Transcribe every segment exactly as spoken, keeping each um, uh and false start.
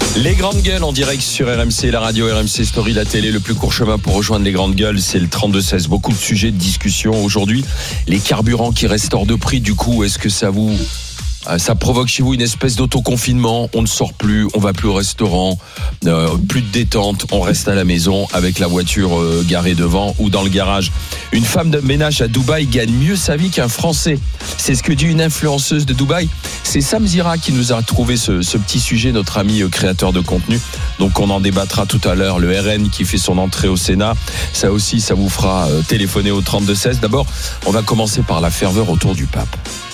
Les grandes gueules en direct sur R M C, la radio, R M C Story, la télé. Le plus court chemin pour rejoindre les grandes gueules, c'est le trente-deux seize. Beaucoup de sujets de discussion aujourd'hui. Les carburants qui restent hors de prix, du coup, est-ce que ça vous... ça provoque chez vous une espèce d'autoconfinement? On ne sort plus, on va plus au restaurant, euh, plus de détente, on reste à la maison avec la voiture euh, garée devant ou dans le garage. Une femme de ménage à Dubaï gagne mieux sa vie qu'un Français. C'est ce que dit une influenceuse de Dubaï. C'est Sam Zira qui nous a trouvé ce, ce petit sujet, notre ami créateur de contenu. Donc on en débattra tout à l'heure. Le R N qui fait son entrée au Sénat, ça aussi, ça vous fera euh, téléphoner au trente-deux seize. D'abord, on va commencer par la ferveur autour du pape.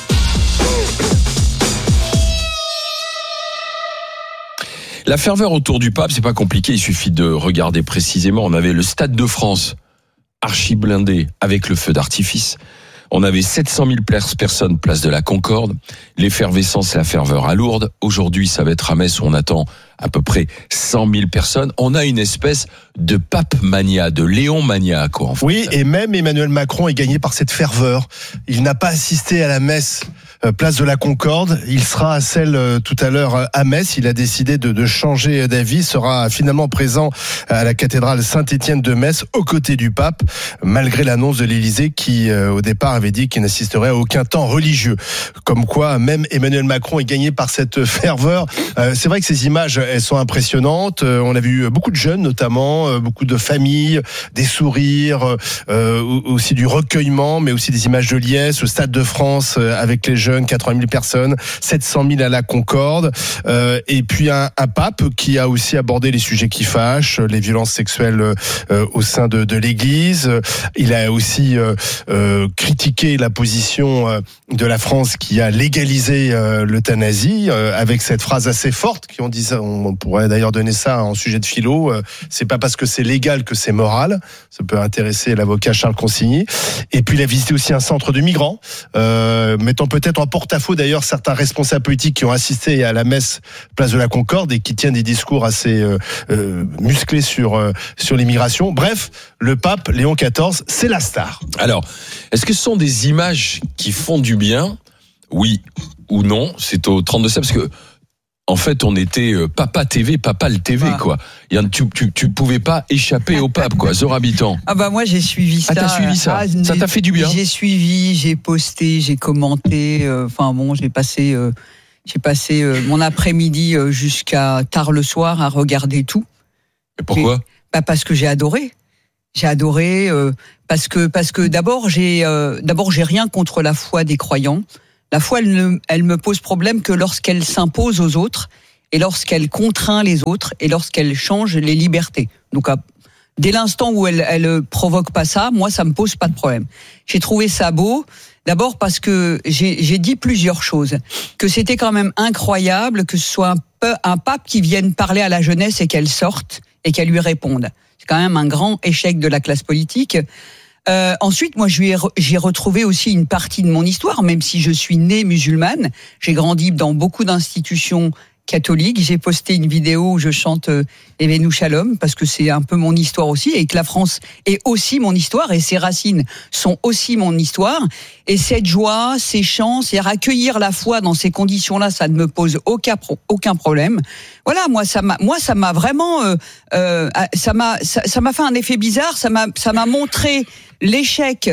La ferveur autour du pape, c'est pas compliqué, il suffit de regarder précisément. On avait le Stade de France, archi blindé, avec le feu d'artifice. On avait sept cent mille personnes place de la Concorde. L'effervescence, la ferveur à Lourdes. Aujourd'hui, ça va être à Metz où on attend à peu près cent mille personnes. On a une espèce de pape mania, de Léon mania, quoi. En fait. Oui, et même Emmanuel Macron est gagné par cette ferveur. Il n'a pas assisté à la messe place de la Concorde. Il sera à celle tout à l'heure à Metz. Il a décidé de, de changer d'avis. Il sera finalement présent à la cathédrale Saint-Étienne de Metz aux côtés du pape, malgré l'annonce de l'Élysée qui, au départ, avait dit qu'il n'assisterait à aucun temps religieux. Comme quoi, même Emmanuel Macron est gagné par cette ferveur. C'est vrai que ces images, elles sont impressionnantes. On a vu beaucoup de jeunes, notamment, beaucoup de familles, des sourires, euh, aussi du recueillement, mais aussi des images de liesse, au Stade de France avec les jeunes, quatre-vingt mille personnes, sept cent mille à la Concorde, euh, et puis un, un pape qui a aussi abordé les sujets qui fâchent, les violences sexuelles euh, au sein de, de l'Église. Il a aussi euh, euh, critiqué la position euh, de la France qui a légalisé euh, l'euthanasie, euh, avec cette phrase assez forte qui on dit, on pourrait d'ailleurs donner ça en sujet de philo. Euh, c'est pas parce que c'est légal que c'est moral. Ça peut intéresser l'avocat Charles Consigny. Et puis il a visité aussi un centre de migrants, euh, mettant peut-être en porte-à-faux d'ailleurs certains responsables politiques qui ont assisté à la messe place de la Concorde et qui tiennent des discours assez euh, euh, musclés sur euh, sur l'immigration. Bref, le pape Léon quatorze, c'est la star. Alors, est-ce que ce sont des images qui font du bien? Oui ou non? C'est au trente-deux seize parce que en fait, on était euh, Papa T V, Papa le T V, ah. quoi. Il y a, tu, tu, tu pouvais pas échapper au pape, quoi. Zora Habitant. Ah bah moi j'ai suivi ça. Ah t'as suivi ça. Ah, ça t'a fait du bien. J'ai suivi, j'ai posté, j'ai commenté. Enfin euh, bon, j'ai passé, euh, j'ai passé euh, mon après-midi euh, jusqu'à tard le soir à regarder tout. Et pourquoi? Bah parce que j'ai adoré. J'ai adoré euh, parce que parce que d'abord j'ai euh, d'abord j'ai rien contre la foi des croyants. La foi, elle, ne, elle me pose problème que lorsqu'elle s'impose aux autres et lorsqu'elle contraint les autres et lorsqu'elle change les libertés. Donc, à, dès l'instant où elle, elle provoque pas ça, moi, ça me pose pas de problème. J'ai trouvé ça beau. D'abord parce que j'ai, j'ai dit plusieurs choses. Que c'était quand même incroyable que ce soit un, peu, un pape qui vienne parler à la jeunesse et qu'elle sorte et qu'elle lui réponde. C'est quand même un grand échec de la classe politique. Euh, ensuite, moi, j'ai retrouvé aussi une partie de mon histoire, même si je suis née musulmane. J'ai grandi dans beaucoup d'institutions catholiques. J'ai posté une vidéo où je chante euh, Evenu Shalom, parce que c'est un peu mon histoire aussi, et que la France est aussi mon histoire, et ses racines sont aussi mon histoire. Et cette joie, ces chants, c'est-à-dire accueillir la foi dans ces conditions-là, ça ne me pose aucun, aucun problème. Voilà, moi, ça m'a, moi, ça m'a vraiment, euh, euh, ça m'a, ça, ça m'a fait un effet bizarre. Ça m'a, ça m'a montré l'échec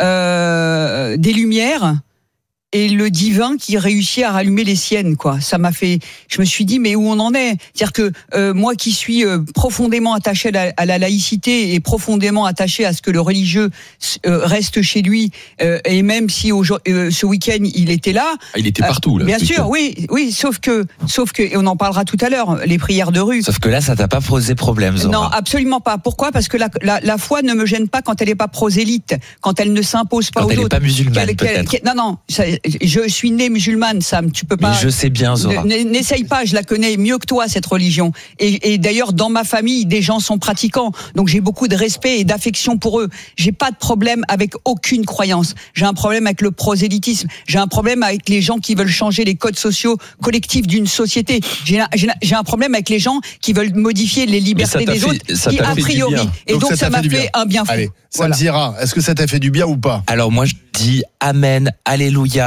euh, des Lumières et le divin qui réussit à rallumer les siennes, quoi. Ça m'a fait, je me suis dit, mais où on en est? C'est-à-dire que euh, moi qui suis euh, profondément attaché à la, à la laïcité et profondément attaché à ce que le religieux euh, reste chez lui, euh, et même si au, euh, ce week-end il était là, ah, il était partout, là. Euh, bien sûr, oui, oui, sauf que, sauf que, et on en parlera tout à l'heure, les prières de rue. Sauf que là, ça t'a pas posé problème, Zora. Non, absolument pas. Pourquoi? Parce que la, la, la foi ne me gêne pas quand elle n'est pas prosélyte, quand elle ne s'impose pas quand aux elle autres. Quand elle n'est pas musulmane, qu'elle, peut-être. Qu'elle, non, non. Ça, je suis née musulmane, Sam. Tu peux pas. Mais je sais bien, Zora. N'essaye pas. Je la connais mieux que toi, cette religion. Et, et d'ailleurs, dans ma famille, des gens sont pratiquants. Donc, j'ai beaucoup de respect et d'affection pour eux. J'ai pas de problème avec aucune croyance. J'ai un problème avec le prosélytisme. J'ai un problème avec les gens qui veulent changer les codes sociaux collectifs d'une société. J'ai, j'ai, j'ai un problème avec les gens qui veulent modifier les libertés des fait, autres, qui a priori. Et donc, donc ça, ça m'a fait, fait un bien fou. Allez, voilà. Sam Zira, est-ce que ça t'a fait du bien ou pas? Alors moi, je dis Amen, Alléluia.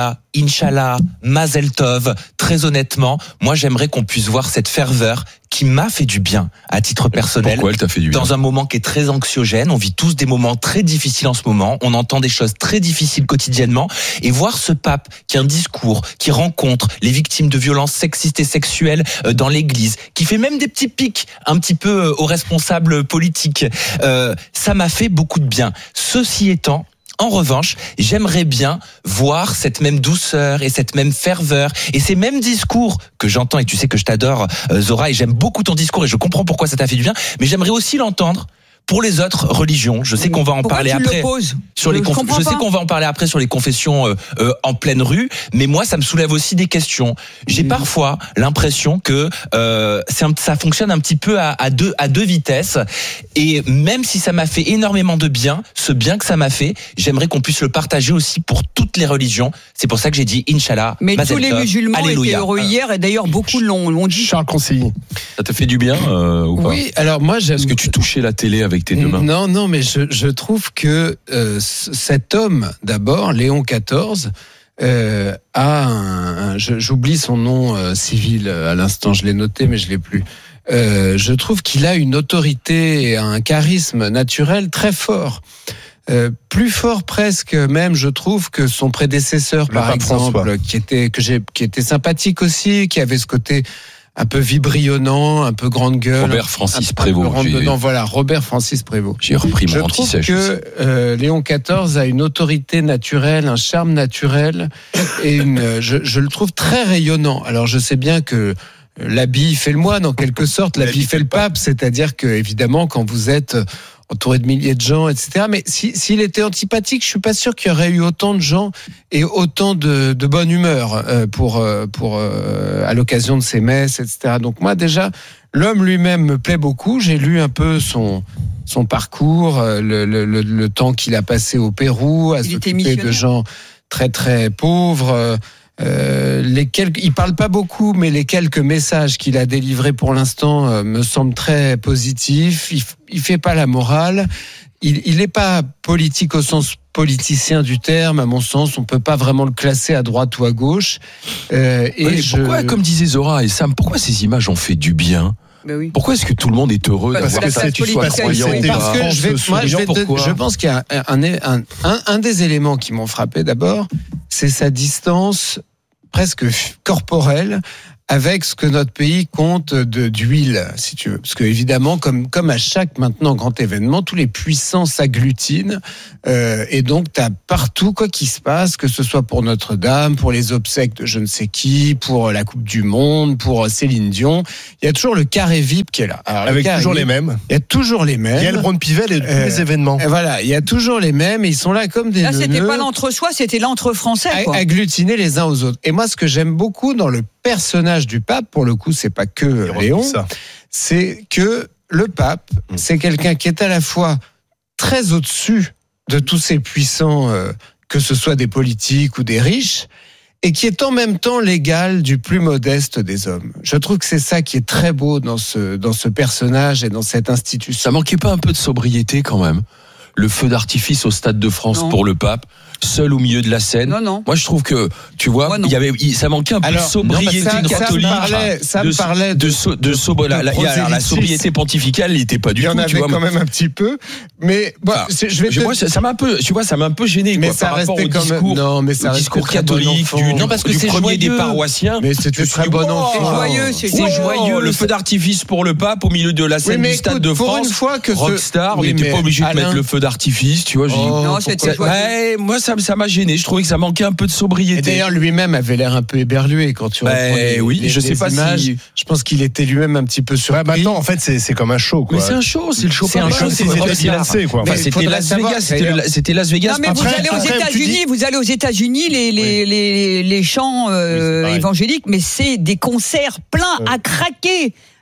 Inch'Allah, Inch'Allah, Mazel Tov. Très honnêtement, moi j'aimerais qu'on puisse voir cette ferveur qui m'a fait du bien à titre personnel. Pourquoi elle t'a fait du bien ? Dans un moment qui est très anxiogène, on vit tous des moments très difficiles en ce moment, on entend des choses très difficiles quotidiennement, et voir ce pape qui a un discours, qui rencontre les victimes de violences sexistes et sexuelles dans l'église, qui fait même des petits pics un petit peu aux responsables politiques, euh, ça m'a fait beaucoup de bien. Ceci étant, en revanche, j'aimerais bien voir cette même douceur et cette même ferveur et ces mêmes discours que j'entends, et tu sais que je t'adore, Zora, et j'aime beaucoup ton discours et je comprends pourquoi ça t'a fait du bien, mais j'aimerais aussi l'entendre pour les autres religions. Je sais qu'on va en Pourquoi parler tu après sur les je, conf... je, je sais qu'on va en parler après sur les confessions euh, euh, en pleine rue, mais moi ça me soulève aussi des questions. J'ai mmh. parfois l'impression que euh, c'est un, ça fonctionne un petit peu à, à deux à deux vitesses, et même si ça m'a fait énormément de bien, ce bien que ça m'a fait, j'aimerais qu'on puisse le partager aussi pour toutes les religions. C'est pour ça que j'ai dit Inch'Allah. Mais tous les tov, musulmans Alléluia. étaient heureux hier, et d'ailleurs beaucoup l'ont, l'ont dit. Charles Conseiller. Ça t'a fait du bien euh, ou pas ? Oui, alors moi j'aime. Est-ce que tu touchais la télé avec tes deux mains ? Non, non, mais je, je trouve que euh, cet homme, d'abord, Léon quatorze, euh, a un, un je, j'oublie son nom euh, civil à l'instant, je l'ai noté, mais je l'ai plus. Euh, je trouve qu'il a une autorité et un charisme naturel très fort. Euh, plus fort presque même, je trouve, que son prédécesseur, Le par pape exemple, François. qui était que j'ai qui était sympathique aussi, qui avait ce côté un peu vibrillonnant, un peu grande gueule. Robert Francis un peu Prévost. rentre J'ai, dedans, voilà, Robert Francis Prévost. j'ai repris Je mon trouve anti-sèche aussi. que euh, Léon quatorze a une autorité naturelle, un charme naturel, et une, je, je le trouve très rayonnant. Alors je sais bien que l'habit fait le moine, en quelque sorte, l'habit fait le pape, c'est-à-dire que évidemment quand vous êtes entouré de milliers de gens, et cetera. Mais si, s'il était antipathique, je suis pas sûr qu'il y aurait eu autant de gens et autant de, de bonne humeur euh, pour, euh, pour euh, à l'occasion de ces messes, et cetera. Donc moi déjà, l'homme lui-même me plaît beaucoup. J'ai lu un peu son son parcours, le, le, le, le temps qu'il a passé au Pérou, à Il était s'occuper de gens très très pauvres. Euh, les quelques, il parle pas beaucoup, mais les quelques messages qu'il a délivrés pour l'instant euh, me semblent très positifs. Il, il fait pas la morale. Il, il est pas politique au sens politicien du terme, à mon sens. On peut pas vraiment le classer à droite ou à gauche. Euh, et Ouais, je... pourquoi, comme disait Zora et Sam, pourquoi ces images ont fait du bien ? Ben oui. Pourquoi est-ce que tout le monde est heureux Parce d'avoir que ça, la tu classe sois politique, croyant c'est- ou Parce pas que je vais, moi, je, vais te- Pourquoi je pense qu'il y a un, un, un, un des éléments qui m'ont frappé d'abord, c'est sa distance presque corporelle avec ce que notre pays compte de, d'huile, si tu veux. Parce que évidemment, comme, comme à chaque maintenant grand événement, tous les puissants s'agglutinent. Euh, et donc, tu as partout quoi qu'il se passe, que ce soit pour Notre-Dame, pour les obsèques de je ne sais qui, pour la Coupe du Monde, pour Céline Dion. Il y a toujours le carré V I P qui est là. Alors, le Avec carré toujours V I P, les mêmes. Il y a toujours les mêmes. Yael Braun-Pivel et tous Euh, les événements. Et voilà, il y a toujours les mêmes et ils sont là comme des Là, c'était neuneux, pas l'entre-soi, c'était l'entre-français, a- quoi. agglutinés les uns aux autres. Et moi, ce que j'aime beaucoup dans le personnage du pape, pour le coup, c'est pas que Il refuse Léon, ça. c'est que le pape, Mm. c'est quelqu'un qui est à la fois très au-dessus de tous ces puissants, euh, que ce soit des politiques ou des riches, et qui est en même temps l'égal du plus modeste des hommes. Je trouve que c'est ça qui est très beau dans ce, dans ce personnage et dans cette institution. Ça manquait pas un peu de sobriété quand même ? Le feu d'artifice au Stade de France Non. pour le pape, seul au milieu de la scène. Non, non. Moi, je trouve que, tu vois, Moi, non. il y avait, il- ça manquait un peu Alors, de sobriété non, parce que ça- ça me catholique. parlait- ça me de, parlait de, de- so- de, sobre- la, la- de il y a- alors, la prosélytisme. sobriété pontificale, il n'était pas du Il y en tout, avait tu vois. quand même un petit peu, mais bon, Enfin, c'est- je vais Je- te Moi, ça, ça m'a un peu, tu vois, ça m'a un peu gêné, mais quoi, ça par rapport restait au quand même discours, non mais ça au restait discours très bon catholique enfant. du, Non, parce que du c'est premier des joyeux. paroissiens. Mais c'était Je très suis, bon wow, enfant. C'est joyeux, c'est- C'est c'est joyeux, le c'est- feu d'artifice pour le pape au milieu de la scène Oui, mais du Stade écoute, de pour France. une fois que ce- Rockstar, Oui, on n'était mais pas obligé de Alain- mettre le feu d'artifice, tu vois. j'ai dit, Oh, Non, c'était pourquoi- joyeux. Ouais, moi, ça, ça m'a gêné. Je trouvais que ça manquait un peu de Et sobriété. d'ailleurs, lui-même avait l'air un peu éberlué quand tu Ben, reprends les, oui, les- je sais les pas images. si- Je pense qu'il était lui-même un petit peu Ouais, surpris. maintenant, en fait, c'est, c'est comme un show, quoi. Mais c'est un show, c'est le show. C'est un papa, show, c'est c'est le une Rockstar. dédicacé, quoi. Enfin, Mais il c'était faudrait Las savoir, Vegas, c'était, d'ailleurs. le- c'était Las Vegas. Non, mais vous Après- allez aux après, tu États-Unis, dis- vous allez aux États-Unis, les, les, les, les chants euh, Oui, c'est pareil. évangéliques, mais c'est des concerts pleins Ouais. à craquer.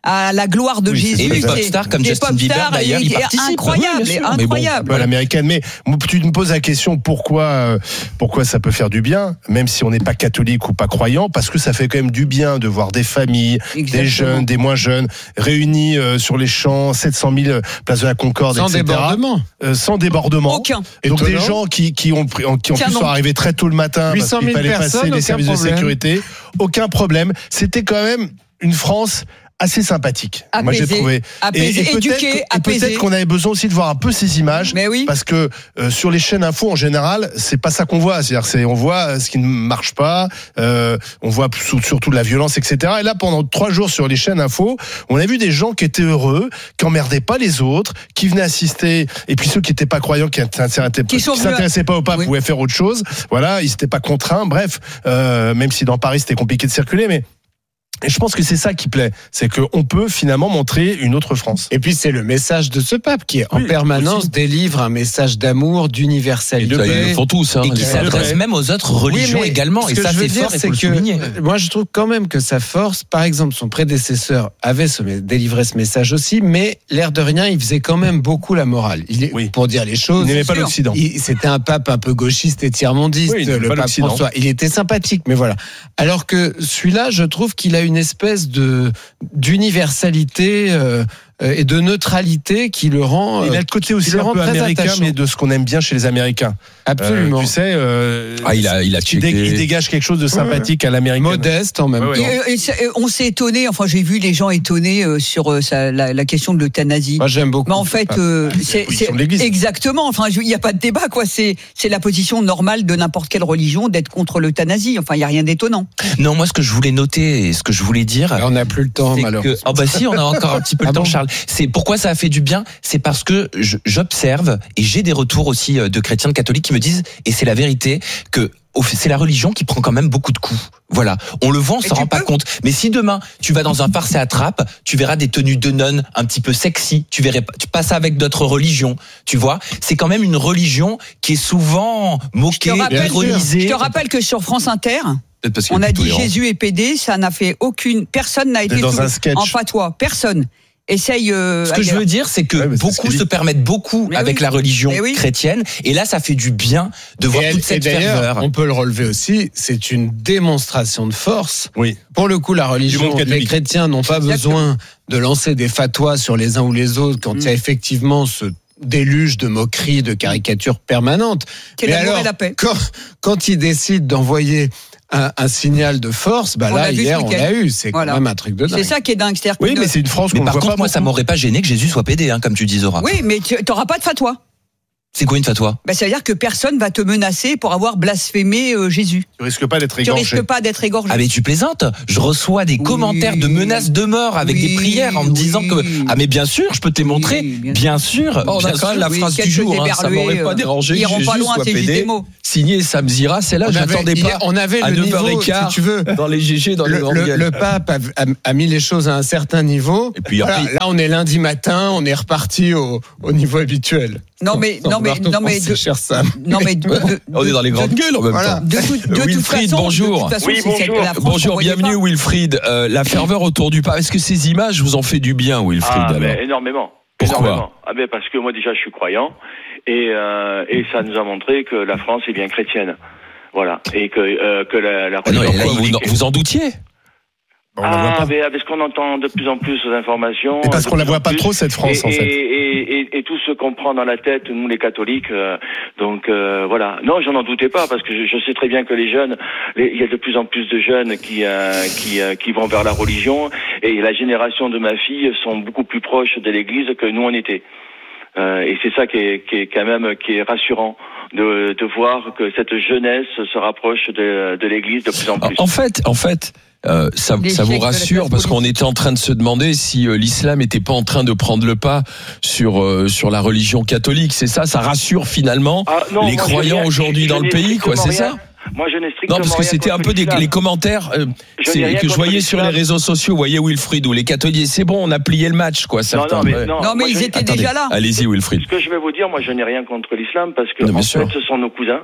à la gloire de Oui, Jésus. Et les c'est- pop-stars comme des Justin Bieber, pop-stars, d'ailleurs, et- ils et participent. Incroyable, Oui, bien sûr. Mais bon, incroyable. pas l'américaine. Mais tu me poses la question pourquoi, euh, pourquoi ça peut faire du bien, même si on n'est pas catholique ou pas croyant, parce que ça fait quand même du bien de voir des familles, Exactement. des jeunes, des moins jeunes, réunis euh, sur les champs, sept cent mille place de la Concorde, Sans et cetera. débordement. Euh, sans débordement. Aucun. Et donc Étonnant. des gens qui, qui ont pris, qui en Tiens plus donc. sont arrivés très tôt le matin parce huit cent qu'il mille fallait passer personnes, les aucun services de problème. sécurité. Aucun problème. C'était quand même une France assez sympathique. Moi j'ai Apaisée, trouvé. apaisée, peut-être éduquée, que- et apaisée. peut-être qu'on avait besoin aussi de voir un peu ces images. Mais oui. Parce que euh, sur les chaînes info en général, c'est pas ça qu'on voit. C'est-à-dire, c'est on voit euh, ce qui ne marche pas, euh, on voit sou- surtout de la violence, et cetera. Et là, pendant trois jours sur les chaînes info, on a vu des gens qui étaient heureux, qui emmerdaient pas les autres, qui venaient assister. Et puis ceux qui étaient pas croyants, qui s'intéressaient Qui sont qui venus à- s'intéressaient pas au pape, Oui. pouvaient faire autre chose. Voilà, ils n'étaient pas contraints. Bref, euh, même si dans Paris c'était compliqué de circuler, mais et je pense que c'est ça qui plaît, c'est qu'on peut finalement montrer une autre France. Et puis c'est le message de ce pape qui en Oui, permanence aussi. délivre un message d'amour, d'universalité. Ça, ils le font tous. Hein, Et qui les- s'adresse même aux autres religions Oui, mais également. ce Et que ça, je veux c'est dire, fort, il c'est faut le que souligner. moi, je trouve quand même que sa force, par exemple, son prédécesseur avait ce, délivré ce message aussi, mais l'air de rien, il faisait quand même beaucoup la morale. Il est, Oui. Pour dire les Il choses. n'aimait pas sûr. l'Occident. Il- C'était un pape un peu gauchiste et tiers-mondiste, Oui, il n'aimait le pas pape l'Occident. François. Il était sympathique, mais voilà. Alors que celui-là, je trouve qu'il a une espèce de d'universalité euh, euh, et de neutralité qui le rend. Il a euh, le côté aussi le un rend peu très américain, attachant. mais de ce qu'on aime bien chez les Américains. absolument. Euh, tu sais, euh, Ah, il a, il a il, dé- checké. il dégage quelque chose de sympathique à l'américaine. Modeste en même Ouais, temps. ouais. Et, euh, et ça- et on s'est étonné, enfin j'ai vu les gens étonnés euh, sur euh, ça, la, la question de l'euthanasie. Moi, j'aime beaucoup. Mais en fait, euh, c'est position c'est- de l'Église. exactement. Enfin, il n'y a pas de débat, quoi. C'est c'est la position normale de n'importe quelle religion d'être contre l'euthanasie. Enfin, il y a rien d'étonnant. Non, moi, ce que je voulais noter et ce que je voulais dire. on n'a plus le temps, c'est malheureusement. que, oh bah si, on a encore un petit peu Ah le temps, bon Charles. C'est pourquoi ça a fait du bien. C'est parce que je- j'observe et j'ai des retours aussi euh, de chrétiens, de catholiques qui me disent, et c'est la vérité, que au fait, c'est la religion qui prend quand même beaucoup de coups. Voilà. On le voit, on Et s'en tu rend pas peux- compte. Mais si demain, tu vas dans un farce et attrape, tu verras des tenues de nonnes un petit peu sexy. Tu verrais, tu passes avec d'autres religions. Tu vois. C'est quand même une religion qui est souvent Je moquée, te rappelle, ironisée. je te rappelle que sur France Inter, Peut-être parce qu'il y on a plus dit tolérance. Jésus est pédé, ça n'a fait aucune. Personne n'a été dans sous- un sketch. en fatwa. Personne. Essaye. euh, Ce que je veux dire, c'est que Ouais, mais c'est ce beaucoup qu'il se dit. permettent beaucoup Mais avec oui. la religion Mais oui. chrétienne. Et là, ça fait du bien de voir Et elle- toute cette et d'ailleurs, ferveur. on peut le relever aussi, c'est une démonstration de force. Oui. Pour le coup, la Du religion, monde catholique. les chrétiens n'ont pas Exactement. besoin de lancer des fatwas sur les uns ou les autres quand il y a effectivement ce déluge de moqueries, de caricatures permanentes. Quel Mais amour alors, et la paix. Quand, quand ils décident d'envoyer un, un signal de force, bah On là, l'a vu hier, ce on week-end. l'a eu. C'est Voilà. quand même un truc de dingue. C'est ça qui est dingue. C'est-à-dire Oui, que mais ne- c'est une France Mais qu'on ne par voit contre, pas moi, ça beaucoup. m'aurait pas gêné que Jésus soit pédé, hein, comme tu dis, Zora. Oui, mais tu n'auras pas de fatwa. C'est quoi une fatwa? Ben, ça veut dire que personne va te menacer pour avoir blasphémé euh, Jésus. Tu risques pas d'être Tu égorgé. risques pas d'être égorgé. Ah mais tu plaisantes. Je reçois des Oui. commentaires de menaces de mort avec Oui, des prières en me oui. disant que ah mais bien sûr, je peux te les montrer. Oui, bien bien sûr. Oh, on a bien quand même sûr. la Oui, phrase du quelques jour. Hein, ça déberlués, m'aurait pas euh, dérangé. ils que iront pas Jésus loin, soit c'est juste pédé. des mots. Signé Sam Zira, c'est là, On avait- j'attendais il- pas. on avait à le neuf niveau, heures quinze, si tu veux. dans les G G, dans les Le, grandes le- gueules. le pape a, a- a mis les choses à un certain niveau. Et puis Voilà, après- là, on est lundi matin, on est reparti au, au niveau habituel. Non mais Sans non mais vouloir non mais t'offenser, de, cher Sam. non mais de, de- On est dans les de- grandes gueules en même Voilà. temps. De, toute- de toute Wilfried, façon, bonjour. de toute façon, Oui, c'est cette- bonjour. la France Bonjour, n'envoyait bienvenue pas. Wilfried. Euh, la ferveur autour du pape, est-ce que ces images vous ont fait du bien, Wilfried Ah, alors mais énormément. Pourquoi énormément. Ah, ben parce que moi déjà je suis croyant et euh, et ça nous a montré que la France est bien chrétienne. Voilà. Et que euh, que la, la Ah non, religion et là, vous, catholique est- vous en doutiez On la voit Ah, pas. mais avec ce qu'on entend de plus en plus aux informations. Et parce de qu'on la plus en voit pas plus, trop, cette France, et, en fait. Et, et, et tout ce qu'on prend dans la tête, nous les catholiques. euh, donc euh, voilà. Non, j'en en doutais pas parce que je, je sais très bien que les jeunes, les- il y a de plus en plus de jeunes qui euh, qui euh, qui vont vers la religion et la génération de ma fille sont beaucoup plus proches de l'Église que nous on était. Euh, et c'est ça qui est, qui est quand même qui est rassurant de, de voir que cette jeunesse se rapproche de, de l'Église de plus en plus. En fait, en fait, euh, ça, L'échec ça vous de la rassure classe parce qu'on politique. était en train de se demander si euh, l'islam n'était pas en train de prendre le pas sur euh, sur la religion catholique. C'est ça, ça rassure finalement Ah, non, les moi, je croyants n'ai- aujourd'hui je dans le n'ai pays, quoi. C'est strictement ça? rien. Moi, je n'ai strictement Non, parce que rien c'était un contre peu des, l'islam. les commentaires euh, Je c'est- n'ai rien que je contre voyais sur les l'islam. réseaux sociaux. Vous voyez Wilfried ou les catholiques, c'est bon, on a plié le match, quoi. Non, Certains. non, mais, Ouais. non, Non mais moi, ils je- étaient Attendez, déjà là. allez-y Wilfried. Ce que je vais vous dire, moi, je n'ai rien contre l'islam parce que, Non, bien en sûr. fait, ce sont nos cousins.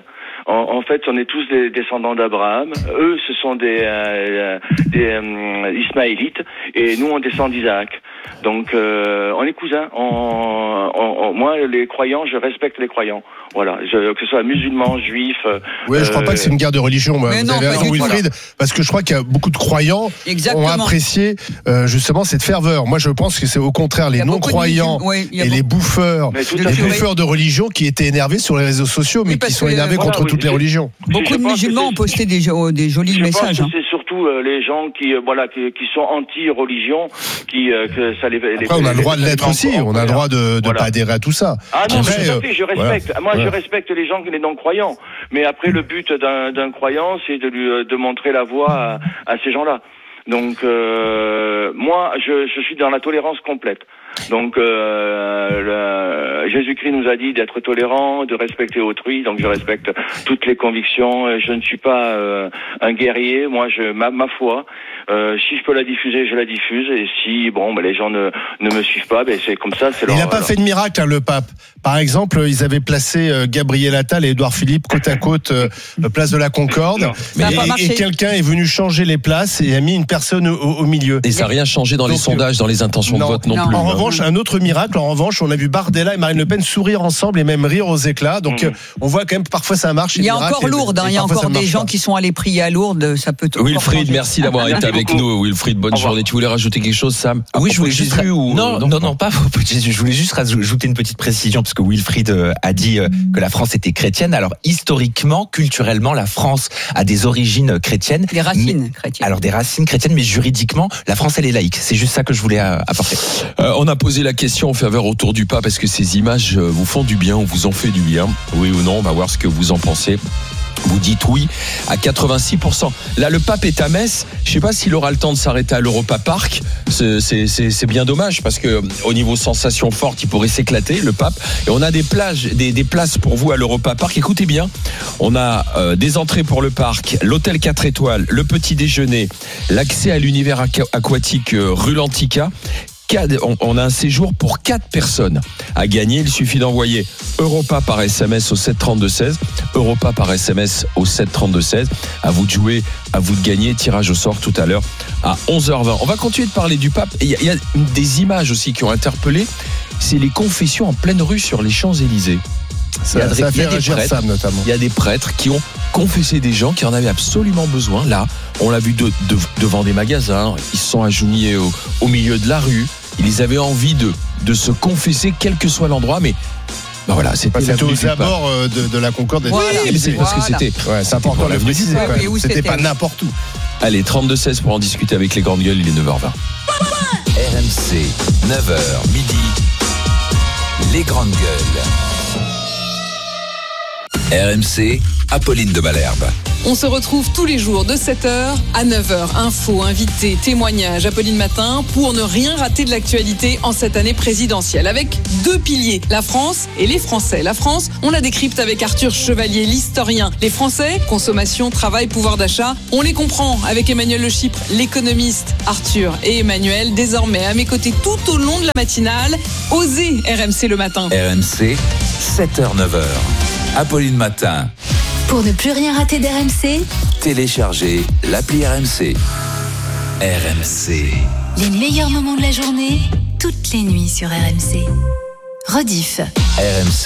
en, en fait, on est tous des descendants d'Abraham. Eux, ce sont des, euh, des euh, Ismaélites, et nous, on descend d'Isaac. Donc, euh, on est cousins. On, on, on, moi, les croyants, je respecte les croyants. Voilà, je, que ce soit musulmans, juifs. Oui, je crois euh, pas que c'est une guerre de religion. Moi. Vous non, avez raison, Wilfried, voilà. Parce que je crois qu'il y a beaucoup de croyants qui ont apprécié euh, justement cette ferveur. Moi, je pense que c'est au contraire les non-croyants oui, et beaucoup... les bouffeurs, les bouffeurs de religion qui étaient énervés sur les réseaux sociaux, mais oui, qui sont énervés voilà, contre oui, toutes les religions. Beaucoup de musulmans ont posté des, des jolis je messages. Pense que c'est surtout euh, les gens qui, euh, voilà, qui, qui sont anti-religion, qui, euh, que ça les. Après, les, on a le droit les, de l'être aussi. On a le droit de ne voilà. pas adhérer à tout ça. Ah non, Après, tout à fait, je respecte. Voilà. Moi, ouais. je respecte les gens, les non-croyants. Mais après, le but d'un, d'un croyant, c'est de lui de montrer la voie à, à ces gens-là. Donc, euh, moi, je, je suis dans la tolérance complète. Donc, euh, le, Jésus-Christ nous a dit d'être tolérant, de respecter autrui. Donc, je respecte toutes les convictions. Je ne suis pas euh, un guerrier. Moi, je ma, ma foi. Euh, si je peux la diffuser, je la diffuse. Et si bon, ben, les gens ne, ne me suivent pas, ben, c'est comme ça. C'est leur, il n'a pas leur... fait de miracle, hein, le pape. Par exemple, ils avaient placé euh, Gabriel Attal et Édouard Philippe côte à côte, euh, place de la Concorde. Mais et, et quelqu'un est venu changer les places et a mis une personne au, au milieu. Et ça n'a rien changé dans Donc, les sondages, dans les intentions non, de vote non, non. plus. En revanche, un autre miracle. En revanche, on a vu Bardella et Marine Le Pen sourire ensemble et même rire aux éclats. Donc, mmh. on voit quand même parfois ça marche. Il y a encore Lourdes. Il y a encore des gens qui sont allés prier à Lourdes. Ça peut. Wilfried, merci d'avoir été avec nous. Wilfried, bonne journée. Tu voulais rajouter quelque chose, Sam? Oui, je voulais juste Jésus ou non, non, non, pas au Jésus. Je voulais juste rajouter une petite précision parce que Wilfried a dit que la France était chrétienne. Alors historiquement, culturellement, la France a des origines chrétiennes. Des racines chrétiennes. Alors des racines chrétiennes, mais juridiquement, la France elle est laïque. C'est juste ça que je voulais apporter. Euh, on a posé la question en faveur autour du pape. Est-ce que ces images vous font du bien ou vous en fait du bien? Oui ou non? On va voir ce que vous en pensez. Vous dites oui à quatre-vingt-six pour cent. Là, le pape est à Metz. Je ne sais pas s'il aura le temps de s'arrêter à l'Europa Park. C'est, c'est, c'est, c'est bien dommage parce que au niveau sensation forte, il pourrait s'éclater, le pape. Et on a des plages, des, des places pour vous à l'Europa Park. Écoutez bien, on a euh, des entrées pour le parc, l'hôtel quatre étoiles, le petit déjeuner, l'accès à l'univers aquatique euh, rue Lantica. On a un séjour pour quatre personnes à gagner. Il suffit d'envoyer Europa par S M S au sept trente-deux seize. Europa par S M S au sept trente-deux seize. À vous de jouer, à vous de gagner. Tirage au sort tout à l'heure à onze heures vingt. On va continuer de parler du pape. Il y a, il y a des images aussi qui ont interpellé. C'est les confessions en pleine rue sur les Champs-Élysées. Ça, il y a, ça fait réagir prêtres, Sam notamment. Il y a des prêtres qui ont confessé des gens qui en avaient absolument besoin. Là, on l'a vu de, de, devant des magasins. Ils se sont agenouillés au, au milieu de la rue. Ils avaient envie de, de se confesser, quel que soit l'endroit, mais ben voilà, c'était, c'était aux abords de, de la Concorde. Voilà, oui, c'est parce voilà. que c'était. Ouais, c'est important de le préciser. Ouais, c'était, c'était pas n'importe où. Allez, trente-deux seize pour en discuter avec les grandes gueules. Il est neuf heures vingt. R M C, neuf heures midi. Les grandes gueules. R M C, Apolline de Malherbe. On se retrouve tous les jours de sept heures à neuf heures. Infos, invités, témoignages, Apolline Matin pour ne rien rater de l'actualité en cette année présidentielle. Avec deux piliers, la France et les Français. La France, on la décrypte avec Arthur Chevalier, l'historien. Les Français, consommation, travail, pouvoir d'achat, on les comprend avec Emmanuel Le Chypre, l'économiste. Arthur et Emmanuel, désormais à mes côtés tout au long de la matinale. Osez R M C le matin. R M C, sept heures neuf heures. Apolline Matin. Pour ne plus rien rater d'R M C, téléchargez l'appli R M C. R M C. Les meilleurs moments de la journée, toutes les nuits sur R M C. Rediff. R M C.